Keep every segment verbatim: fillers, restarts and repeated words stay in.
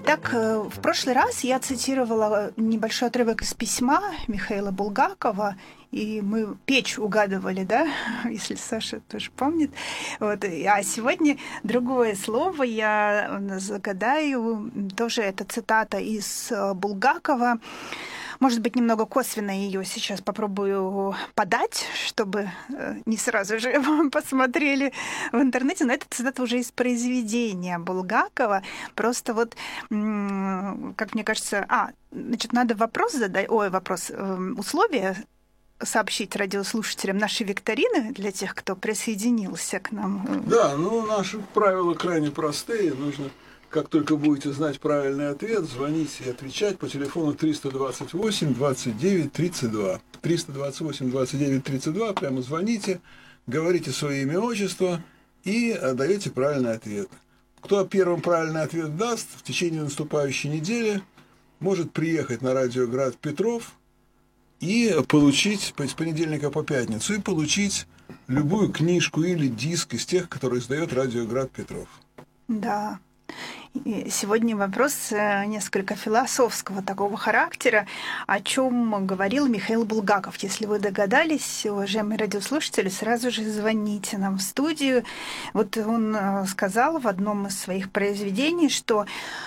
Итак, в прошлый раз я цитировала небольшой отрывок из письма Михаила Булгакова, и мы печь угадывали, да, если Саша тоже помнит. Вот. А сегодня другое слово я загадаю. Тоже это цитата из Булгакова. Может быть, немного косвенно ее сейчас попробую подать, чтобы не сразу же посмотрели в интернете. Но это цитата уже из произведения Булгакова. Просто вот, как мне кажется... А, значит, надо вопрос задать... Ой, вопрос. Условия сообщить радиослушателям нашей викторины для тех, кто присоединился к нам. Да, ну, наши правила крайне простые. Нужно... Как только будете знать правильный ответ, звоните и отвечать по телефону триста двадцать восемь двадцать девять тридцать два. триста двадцать восемь двадцать девять тридцать два, прямо звоните, говорите свое имя, отчество и даете правильный ответ. Кто первым правильный ответ даст, в течение наступающей недели может приехать на радио Град Петров и получить с понедельника по пятницу и получить любую книжку или диск из тех, которые издает радио Град Петров. Да. Сегодня вопрос несколько философского такого характера, о чем говорил Михаил Булгаков. Если вы догадались, уважаемые радиослушатели, сразу же звоните нам в студию. Вот он сказал в одном из своих произведений, что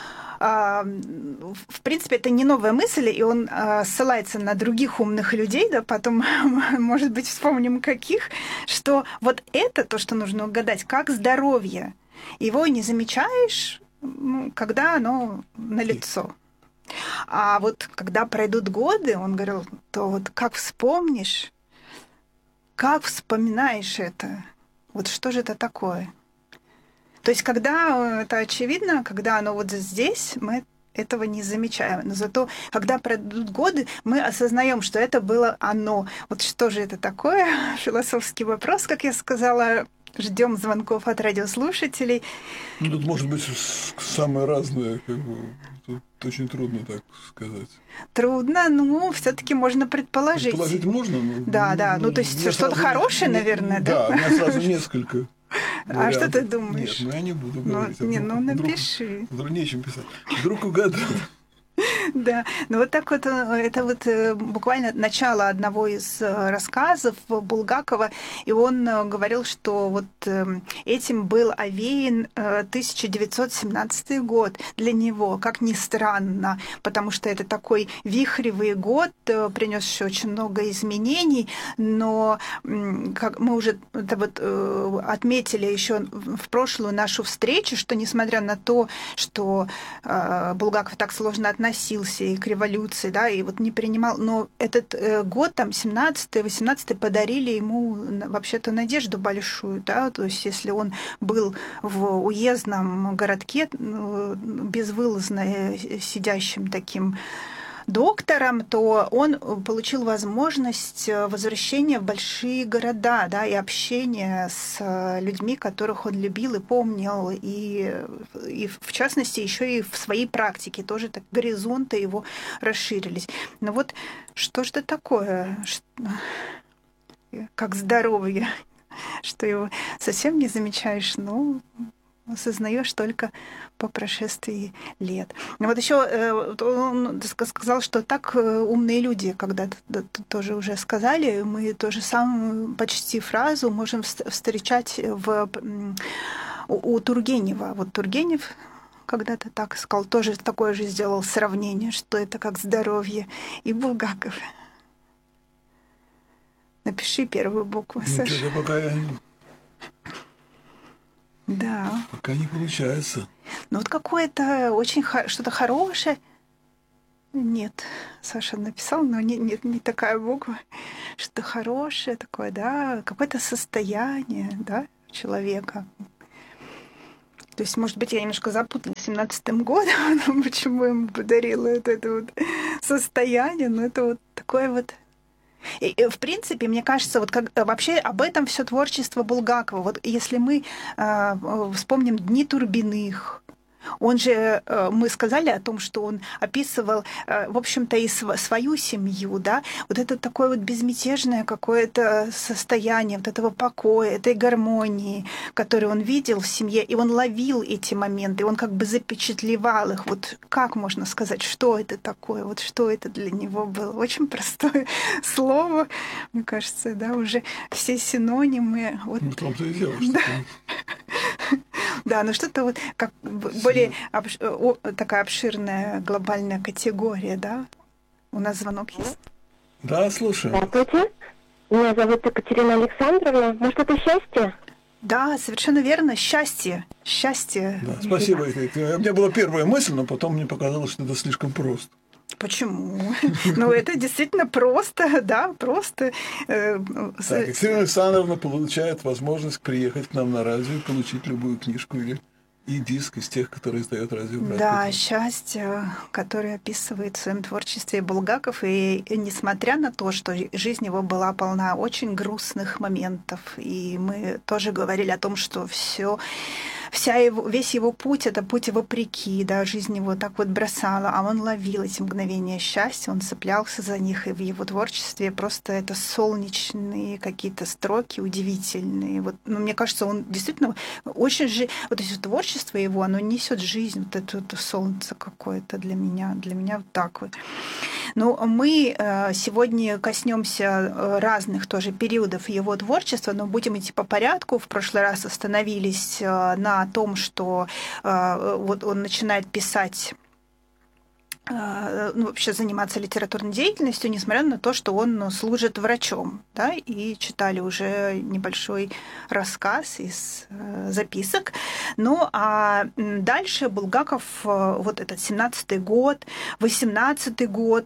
в принципе, это не новая мысль, и он ссылается на других умных людей, да, потом, может быть, вспомним каких, что вот это то, что нужно угадать, как здоровье. Его не замечаешь, когда оно налицо. А вот когда пройдут годы, он говорил, то вот как вспомнишь, как вспоминаешь это, вот что же это такое? То есть когда это очевидно, когда оно вот здесь, мы этого не замечаем. Но зато, когда пройдут годы, мы осознаем, что это было оно. Вот что же это такое? Философский вопрос, как я сказала. Ждем звонков от радиослушателей. Ну, тут может быть самое разное, как бы, тут очень трудно так сказать. Трудно, но все-таки можно предположить. Предположить можно, но... Да, ну, да, ну то есть что-то хорошее, не, наверное, да? Да, у меня сразу несколько вариантов. А что ты думаешь? Нет, ну я не буду ну, говорить. Не, вдруг, ну напиши. Вдруг, вдруг нечем писать. Вдруг угадал. Да, ну вот так вот, это вот буквально начало одного из рассказов Булгакова, и он говорил, что вот этим был овеян тысяча девятьсот семнадцатый год для него, как ни странно, потому что это такой вихревый год, принесший очень много изменений, но как мы уже это вот отметили еще в прошлую нашу встречу, что несмотря на то, что Булгаков так сложно относился и к революции, да, и вот не принимал, но этот э, год, там, семнадцатый восемнадцатый подарили ему вообще-то надежду большую, да, то есть если он был в уездном городке безвылазно сидящим таким доктором, то он получил возможность возвращения в большие города, да, и общения с людьми, которых он любил и помнил, и, и в частности еще и в своей практике тоже так горизонты его расширились. Но вот что же это такое, как здоровье, что его совсем не замечаешь, ну, осознаешь только по прошествии лет. Но вот еще он сказал, что так умные люди когда-то тоже уже сказали, мы тоже самую почти фразу можем встречать в, у, у Тургенева. Вот Тургенев когда-то так сказал, тоже такое же сделал сравнение, что это как здоровье, и Булгаков. Напиши первую букву, ну, Саша. Пока я... Да. Пока не получается. Ну вот какое-то очень хо- что-то хорошее. Нет, Саша написал, но не, нет, не такая буква. Что-то хорошее такое, да, какое-то состояние, да, человека. То есть, может быть, я немножко запуталась семнадцатым годом, почему я ему подарила это, это вот состояние, но это вот такое вот. И, в принципе, мне кажется, вот как, вообще об этом все творчество Булгакова. Вот если мы э, вспомним «Дни Турбиных», Он же, мы сказали о том, что он описывал, в общем-то, и свою семью, да, вот это такое вот безмятежное какое-то состояние вот этого покоя, этой гармонии, которую он видел в семье, и он ловил эти моменты, он как бы запечатлевал их. Вот как можно сказать, что это такое, вот что это для него было? Очень простое слово, мне кажется, да, уже все синонимы. Вот. Ну, том-то и дело, что да. Да, но что-то вот как более обш... О, такая обширная глобальная категория, да? У нас звонок есть. Да, слушаю. Здравствуйте. Меня зовут Екатерина Александровна. Может, это счастье? Да, совершенно верно. Счастье. Счастье. Да, спасибо. У меня была первая мысль, но потом мне показалось, что это слишком просто. Почему? Ну, это действительно просто, да, просто. Так, Екатерина Александровна получает возможность приехать к нам на радио и получить любую книжку или и диск из тех, которые издает радио «Брат». Да, счастье, которое описывает в своем творчестве Булгаков. И, и несмотря на то, что жизнь его была полна очень грустных моментов, и мы тоже говорили о том, что все Вся его, весь его путь — это путь вопреки, да, жизнь его так вот бросала, а он ловил эти мгновения счастья, он цеплялся за них, и в его творчестве просто это солнечные какие-то строки удивительные. Вот, ну, мне кажется, он действительно очень же, вот это творчество его, оно несет жизнь, вот это, это солнце какое-то для меня, для меня вот так вот. Ну, мы сегодня коснемся разных тоже периодов его творчества, но будем идти по порядку. В прошлый раз остановились на том, что вот он начинает писать, ну, вообще заниматься литературной деятельностью, несмотря на то, что он служит врачом, да, и читали уже небольшой рассказ из записок. Ну, а дальше Булгаков, вот этот семнадцатый год, восемнадцатый год,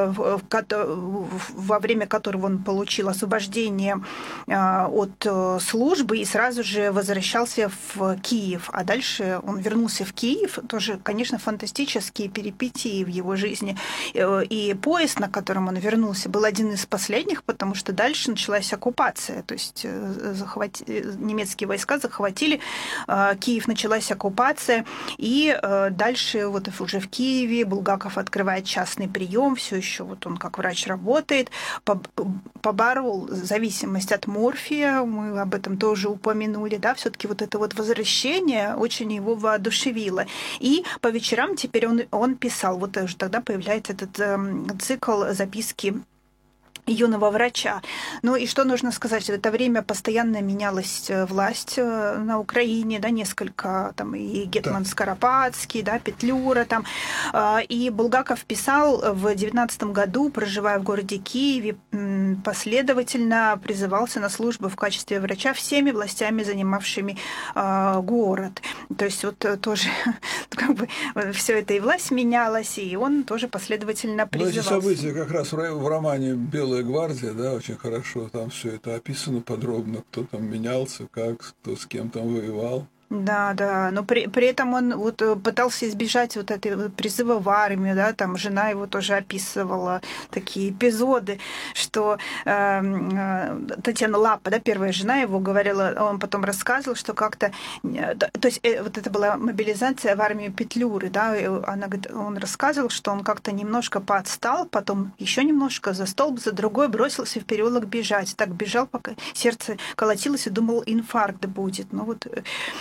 во время которого он получил освобождение от службы и сразу же возвращался в Киев, а дальше он вернулся в Киев, тоже, конечно, фантастические перипетии в его жизни. И поезд, на котором он вернулся, был один из последних, потому что дальше началась оккупация. То есть захват... немецкие войска захватили Киев, началась оккупация. И дальше вот уже в Киеве Булгаков открывает частный прием, все еще вот он как врач работает, поборол зависимость от морфия, мы об этом тоже упомянули, да, все-таки вот это вот возвращение очень его воодушевило. И по вечерам теперь он, он писал, вот уже тогда появляется этот э, цикл записки юного врача. Ну и что нужно сказать? В это время постоянно менялась власть на Украине, да, несколько, там и гетман да. Скоропадский, да, Петлюра там. И Булгаков писал в девятнадцатом году, проживая в городе Киеве, последовательно призывался на службу в качестве врача всеми властями, занимавшими город. То есть вот тоже как бы все это и власть менялась, и он тоже последовательно призывался. Но эти события как раз в романе «Белая гвардия», да, очень хорошо, там все это описано подробно, кто там менялся, как, кто с кем там воевал. Да, да, но при, при этом он вот пытался избежать вот этой вот призыва в армию, да, там жена его тоже описывала такие эпизоды, что э, Татьяна Лапа, да, первая жена его говорила, он потом рассказывал, что как-то, то есть э, вот это была мобилизация в армию Петлюры, да, она, он рассказывал, что он как-то немножко поотстал, потом еще немножко за столб, за другой бросился в переулок бежать, так бежал, пока сердце колотилось и думал, инфаркт будет, ну вот.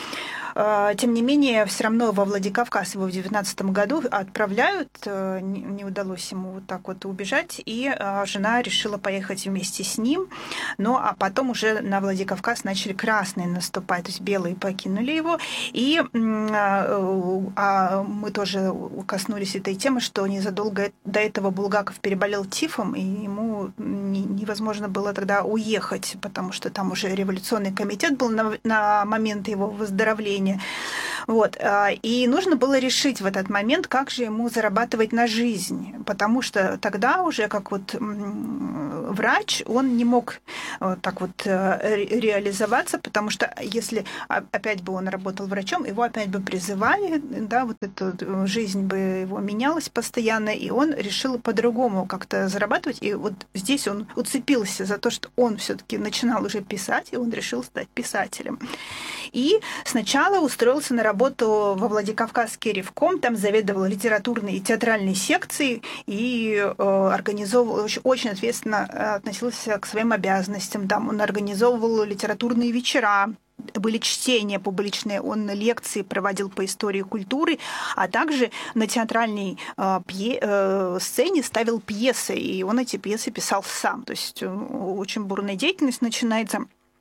Тем не менее, все равно во Владикавказ его в девятнадцатом году отправляют, не удалось ему вот так вот убежать, и жена решила поехать вместе с ним, ну а потом уже на Владикавказ начали красные наступать, то есть белые покинули его, и а мы тоже коснулись этой темы, что незадолго до этого Булгаков переболел тифом, и ему невозможно было тогда уехать, потому что там уже революционный комитет был на, на момент его выздоровления. Вот. И нужно было решить в этот момент, как же ему зарабатывать на жизнь, потому что тогда уже как вот врач, он не мог так вот реализоваться, потому что если опять бы он работал врачом, его опять бы призывали, да, вот эта жизнь бы его менялась постоянно, и он решил по-другому как-то зарабатывать. И вот здесь он уцепился за то, что он все-таки начинал уже писать, и он решил стать писателем. И сначала устроился на работу во Владикавказский ревком, там заведовал литературной и театральной секцией и э, организовывал, очень, очень ответственно относился к своим обязанностям. Там он организовывал литературные вечера, были чтения публичные, он лекции проводил по истории культуры, а также на театральной э, пье, э, сцене ставил пьесы, и он эти пьесы писал сам. То есть э, очень бурная деятельность начинается.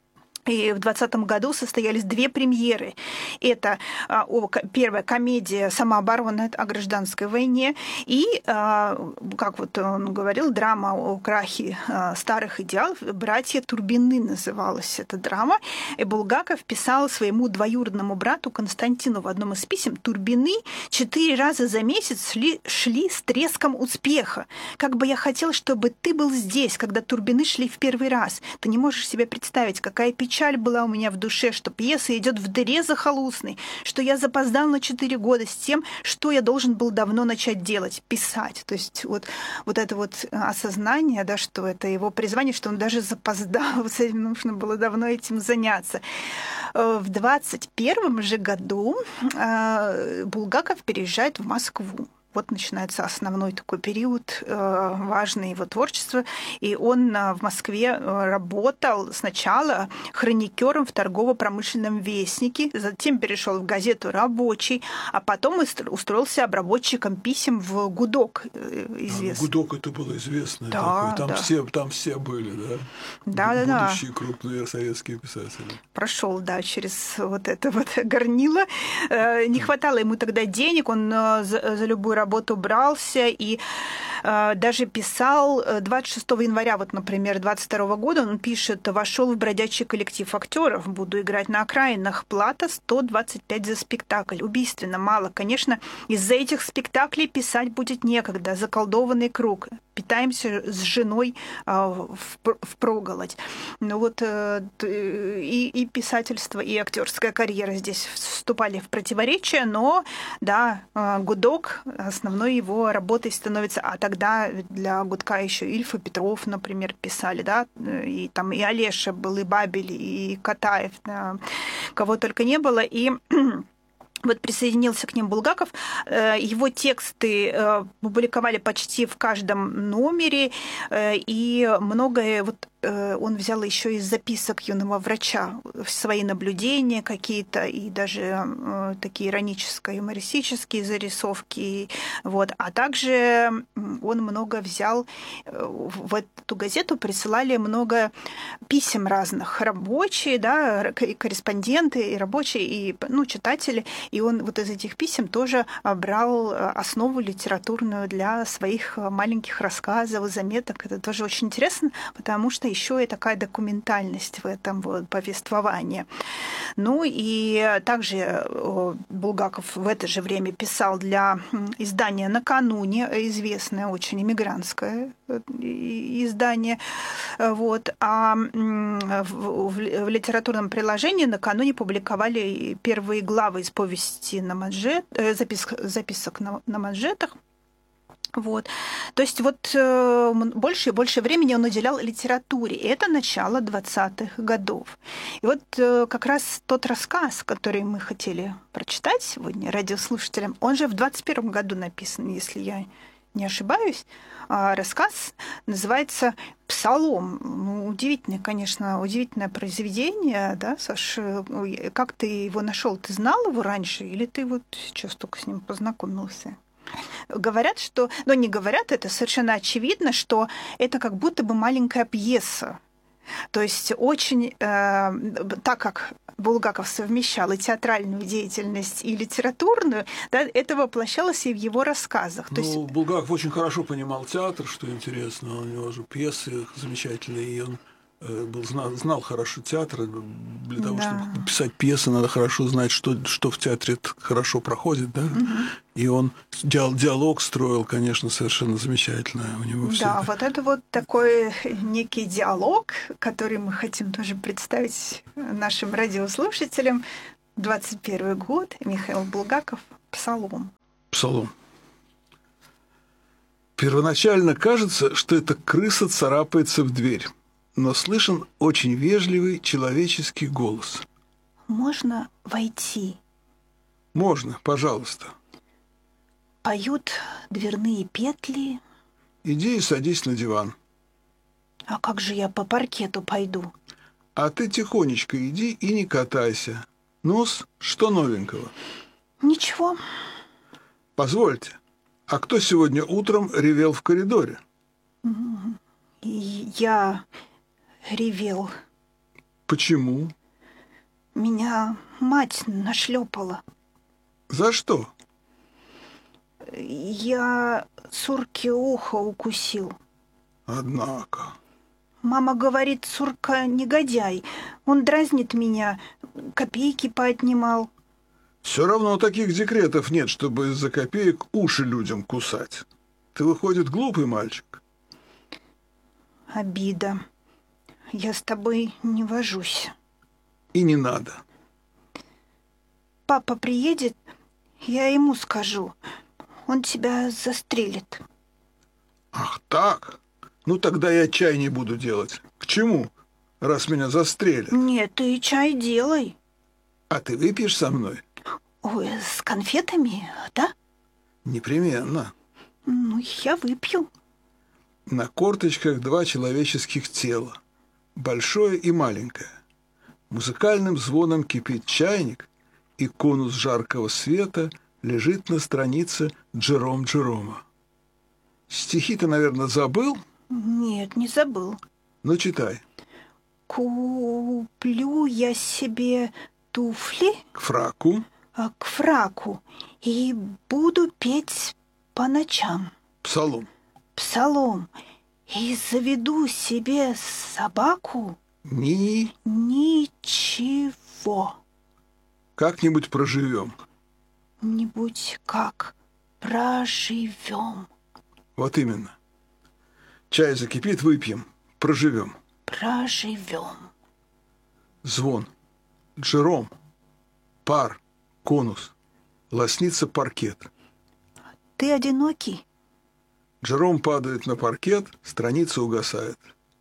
И в двадцатом году состоялись две премьеры. Это а, о, первая комедия «Самооборона» о гражданской войне и, а, как вот он говорил, драма о крахе а, старых идеалов. «Братья Турбины» называлась эта драма. И Булгаков писал своему двоюродному брату Константину в одном из писем: «Турбины четыре раза за месяц шли, шли с треском успеха. Как бы я хотел, чтобы ты был здесь, когда Турбины шли в первый раз. Ты не можешь себе представить, какая печаль Печаль была у меня в душе, что пьеса идет в дыре захолустной, что я запоздал на четыре года с тем, что я должен был давно начать делать, писать». То есть вот, вот это вот осознание, да, что это его призвание, что он даже запоздал, вот этим нужно было давно этим заняться. В двадцать первом же году Булгаков переезжает в Москву. Вот начинается основной такой период, важный его творчество. И он в Москве работал сначала хроникером в торгово-промышленном вестнике, затем перешел в газету «Рабочий», а потом устроился обработчиком писем в «Гудок». Известный. «Гудок» это было известно. Да, там, да. Все, там все были, да? Да, да, да. Будущие крупные советские писатели. Прошел, да, через вот это вот горнило. Не хватало ему тогда денег, он за, за любую работу работу брался и э, даже писал двадцать шестого января, вот, например, двадцать второго года, он пишет: «Вошел в бродячий коллектив актеров, буду играть на окраинах, плата сто двадцать пять за спектакль. Убийственно мало. Конечно, из-за этих спектаклей писать будет некогда. Заколдованный круг. Питаемся с женой э, впроголодь». Ну вот э, и, и писательство, и актерская карьера здесь вступали в противоречие, но да, э, «Гудок» основной его работой становится, а тогда для «Гудка» еще Ильф и Петров, например, писали, да, и там и Олеша был, и Бабель, и Катаев, да, кого только не было, и вот присоединился к ним Булгаков. Его тексты публиковали почти в каждом номере, и многое вот он взял еще из записок юного врача свои наблюдения какие-то, и даже такие ироническо-юмористические зарисовки. Вот. А также он много взял, в эту газету присылали много писем разных, рабочие, да, корреспонденты, и рабочие, и ну, читатели. И он вот из этих писем тоже брал основу литературную для своих маленьких рассказов, заметок. Это тоже очень интересно, потому что еще и такая документальность в этом вот повествовании. Ну и также Булгаков в это же время писал для издания «Накануне», известное очень иммигрантское издание. Вот. А в, в литературном приложении «Накануне» публиковали первые главы из повести на манжет, запис, записок на, на манжетах. Вот. То есть вот э, больше и больше времени он уделял литературе. И это начало двадцатых годов. И вот э, как раз тот рассказ, который мы хотели прочитать сегодня радиослушателям, он же в двадцать первом году написан, если я не ошибаюсь. А рассказ называется «Псалом». Ну, удивительное, конечно, удивительное произведение, да, Саш? Как ты его нашел? Ты знал его раньше или ты вот сейчас только с ним познакомился? Говорят, что... Ну, не говорят, это совершенно очевидно, что это как будто бы маленькая пьеса. То есть очень... Э, так как Булгаков совмещал и театральную деятельность, и литературную, да, это воплощалось и в его рассказах. Ну, То есть... Булгаков очень хорошо понимал театр, что интересно. У него же пьесы замечательные, и он был, знал, знал хорошо театр. Для того, да. чтобы писать пьесы, надо хорошо знать, что, что в театре хорошо проходит. Да? Угу. И он диалог строил, конечно, совершенно замечательно. У него все да, это... вот это вот такой некий диалог, который мы хотим тоже представить нашим радиослушателям. двадцать первый год, Михаил Булгаков, Псалом. Псалом. Первоначально кажется, что эта крыса царапается в дверь, но слышен очень вежливый человеческий голос. Можно войти? Можно, пожалуйста. Поют дверные петли. Иди и садись на диван. А как же я по паркету пойду? А ты тихонечко иди и не катайся. Ну-с, что новенького? Ничего. Позвольте, а кто сегодня утром ревел в коридоре? Я ревел. Почему? Меня мать нашлепала. За что? Я Сурке ухо укусил. Однако. Мама говорит, Сурка негодяй. Он дразнит меня, копейки поотнимал. Все равно таких декретов нет, чтобы из-за копеек уши людям кусать. Ты, выходит, глупый мальчик. Обида. Я с тобой не вожусь. И не надо. Папа приедет, я ему скажу. Он тебя застрелит. Ах так? Ну тогда я чай не буду делать. К чему, раз меня застрелят? Нет, ты чай делай. А ты выпьешь со мной? Ой, с конфетами, да? Непременно. Ну, я выпью. На корточках два человеческих тела. Большое и маленькое. Музыкальным звоном кипит чайник, и конус жаркого света лежит на странице Джером Джерома. Стихи ты, наверное, забыл? Нет, не забыл. Ну, читай. Куплю я себе туфли К фраку. а, к фраку и буду петь по ночам. Псалом. Псалом. И заведу себе собаку. Ни. Ничего. Как-нибудь проживем. Нибудь как проживем. Вот именно. Чай закипит, выпьем. Проживем. Проживем. Звон. Джером. Пар. Конус. Лоснится паркет. Ты одинокий? Джером падает на паркет, страница угасает.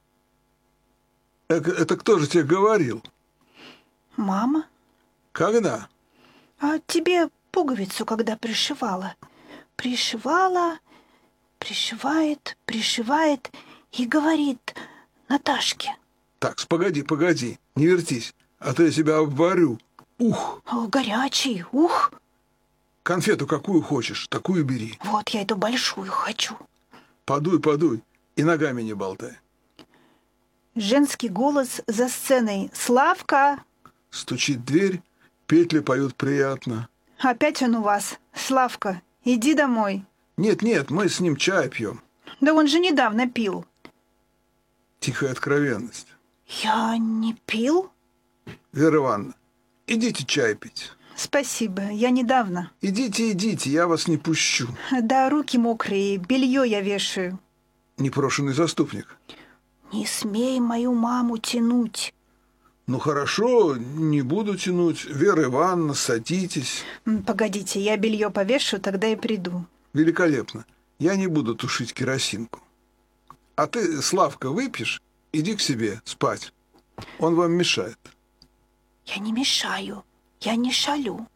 Это, это кто же тебе говорил? Мама? Когда? А тебе пуговицу когда пришивала? Пришивала, пришивает, пришивает и говорит Наташке. Так, погоди, погоди, не вертись, а то я тебя обварю. Ух! О, горячий, ух! Конфету какую хочешь, такую бери. Вот я эту большую хочу. Подуй, подуй, и ногами не болтай. Женский голос за сценой. Славка! Стучит дверь, петли поют приятно. Опять он у вас. Славка, иди домой. Нет-нет, мы с ним чай пьем. Да он же недавно пил. Тихая откровенность. Я не пил? Вера Ивановна, идите чай пить. Спасибо, я недавно. Идите, идите, я вас не пущу. Да, руки мокрые, белье я вешаю. Непрошенный заступник. Не смей мою маму тянуть. Ну хорошо, не буду тянуть. Вера Ивановна, садитесь. М, Погодите, я белье повешу, тогда и приду. Великолепно. Я не буду тушить керосинку. А ты, Славка, выпьешь? Иди к себе спать. Он вам мешает. Я не мешаю, я не шалю.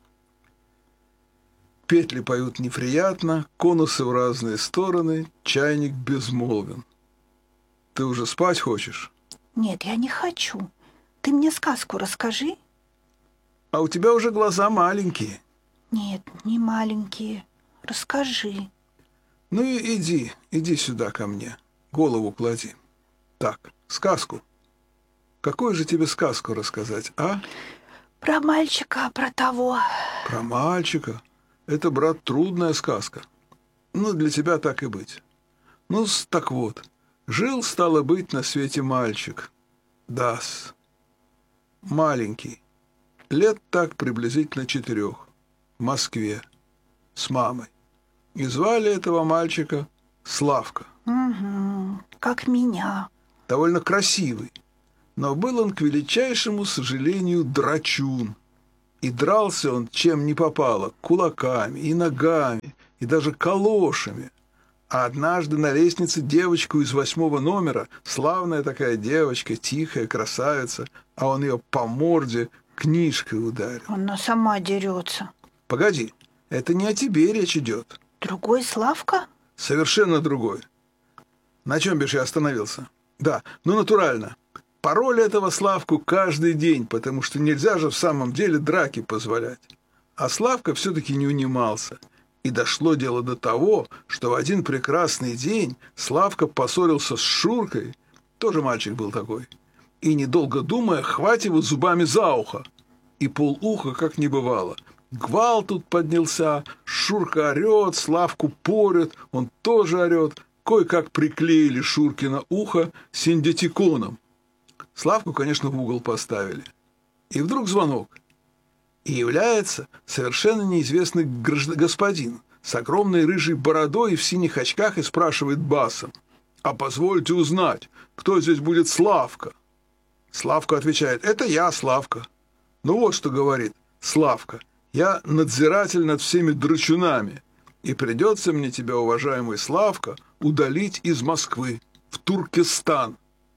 Петли поют неприятно, конусы в разные стороны, чайник безмолвен. Ты уже спать хочешь? Нет, я не хочу. Ты мне сказку расскажи. А у тебя уже глаза маленькие. Нет, не маленькие. Расскажи. Ну и иди, иди сюда ко мне. Голову клади. Так, сказку. Какую же тебе сказку рассказать, а? Про мальчика, про того. Про мальчика? Это, брат, трудная сказка. Ну, для тебя так и быть. Ну, так вот. Жил, стало быть, на свете мальчик. Да-с. Маленький. Лет так приблизительно четырех. В Москве. С мамой. И звали этого мальчика Славка. Угу, как меня. Довольно красивый. Но был он, к величайшему сожалению, драчун. И дрался он чем не попало, кулаками и ногами, и даже калошами. А однажды на лестнице девочку из восьмого номера, славная такая девочка, тихая, красавица, а он ее по морде книжкой ударил. Она сама дерется. Погоди, это не о тебе речь идет. Другой Славка? Совершенно другой. На чем бишь я остановился? Да, ну натурально. Пароль этого Славку каждый день, потому что нельзя же в самом деле драки позволять. А Славка все-таки не унимался. И дошло дело до того, что в один прекрасный день Славка поссорился с Шуркой, тоже мальчик был такой, и, недолго думая, хватит его зубами за ухо. И полуха, как не бывало. Гвалт тут поднялся, Шурка орет, Славку порет, он тоже орет. Кое-как приклеили Шуркино ухо синдетиконом. Славку, конечно, в угол поставили. И вдруг звонок. И является совершенно неизвестный господин с огромной рыжей бородой и в синих очках и спрашивает басом: «А позвольте узнать, кто здесь будет Славка?» Славка отвечает: «Это я, Славка». Ну вот что говорит Славка: «Я надзиратель над всеми драчунами, и придется мне тебя, уважаемый Славка, удалить из Москвы в Туркестан».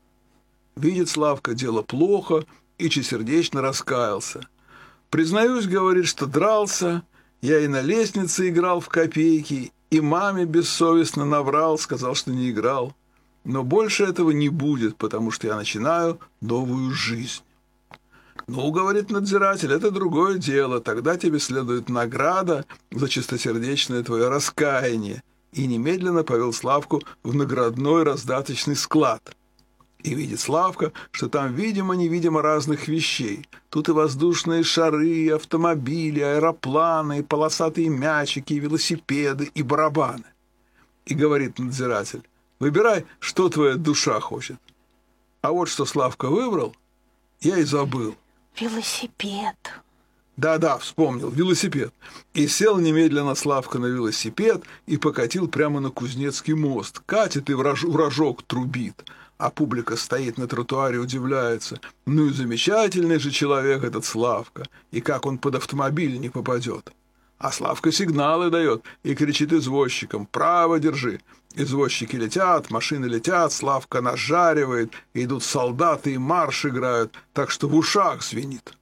Видит Славка, дело плохо, и чистосердечно раскаялся. «Признаюсь, — говорит, — что дрался, я и на лестнице играл в копейки, и маме бессовестно наврал, сказал, что не играл. Но больше этого не будет, потому что я начинаю новую жизнь». «Ну, — говорит надзиратель, — это другое дело, тогда тебе следует награда за чистосердечное твое раскаяние», и немедленно повел Славку в наградной раздаточный склад. И видит Славка, что там видимо-невидимо разных вещей. Тут и воздушные шары, и автомобили, и аэропланы, и полосатые мячики, и велосипеды, и барабаны. И говорит надзиратель: «Выбирай, что твоя душа хочет». А вот что Славка выбрал, я и забыл. Велосипед. Да-да, вспомнил, велосипед. И сел немедленно Славка на велосипед и покатил прямо на Кузнецкий мост. Катит и враж... вражок трубит. А публика стоит на тротуаре, удивляется. Ну и замечательный же человек этот Славка. И как он под автомобиль не попадет. А Славка сигналы дает и кричит извозчикам: «Право держи». Извозчики летят, машины летят, Славка нажаривает, и идут солдаты и марш играют, так что в ушах звенит.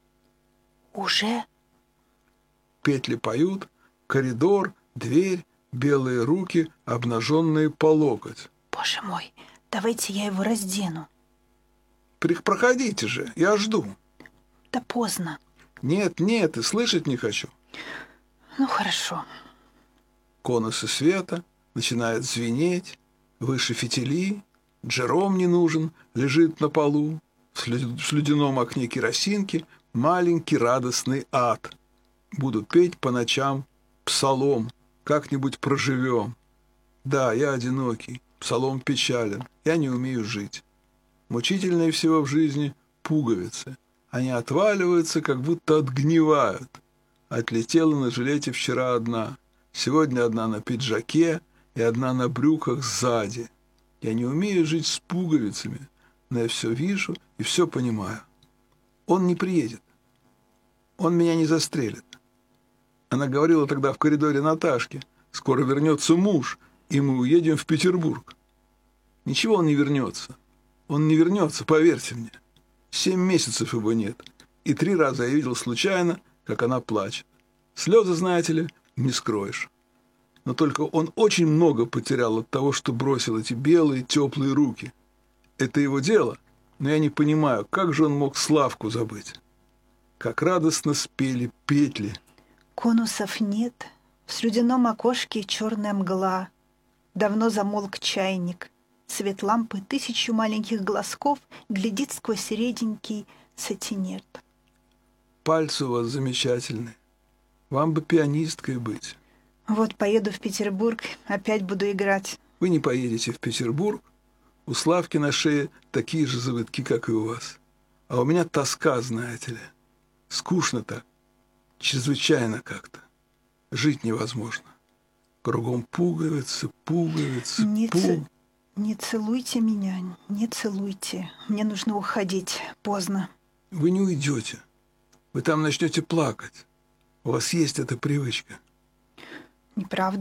Уже? Петли поют, коридор, дверь, белые руки, обнаженные по локоть. Боже мой, давайте я его раздену. Проходите же, я жду. Да поздно. Нет, нет, и слышать не хочу. Ну, хорошо. Конусы света начинают звенеть, выше фитили, Джером не нужен, лежит на полу, в слюдяном окне керосинки маленький радостный ад. Буду петь по ночам псалом, как-нибудь проживем. Да, я одинокий, псалом печален, я не умею жить. Мучительнее всего в жизни пуговицы. Они отваливаются, как будто отгнивают. Отлетела на жилете вчера одна, сегодня одна на пиджаке и одна на брюках сзади. Я не умею жить с пуговицами, но я все вижу и все понимаю. Он не приедет. Он меня не застрелит. Она говорила тогда в коридоре Наташке: «Скоро вернется муж, и мы уедем в Петербург». Ничего, он не вернется. Он не вернется, поверьте мне. Семь месяцев его нет. И три раза я видел случайно, как она плачет. Слезы, знаете ли, не скроешь. Но только он очень много потерял от того, что бросил эти белые теплые руки. Это его дело, но я не понимаю, как же он мог Славку забыть. Как радостно спели петли. Конусов нет, в слюдяном окошке черная мгла. Давно замолк чайник. Свет лампы тысячу маленьких глазков глядит сквозь реденький сатинет. Пальцы у вас замечательные. Вам бы пианисткой быть. Вот поеду в Петербург, опять буду играть. Вы не поедете в Петербург. У Славки на шее такие же завитки, как и у вас. А у меня тоска, знаете ли. Скучно так. Чрезвычайно как-то. Жить невозможно. Кругом пуговицы, пуговицы, Не, пуг... ц... не целуйте меня, не целуйте. Мне нужно уходить. Поздно. Вы не уйдете. вы там начнете плакать. У вас есть эта привычка. Неправда.